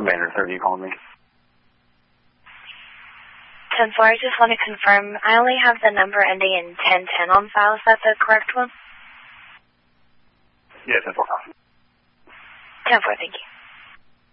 Commander 30, you calling me? 10-4, I just want to confirm, I only have the number ending in 1010 on file. Is that the correct one? Yeah, 10-4. 10-4, thank you.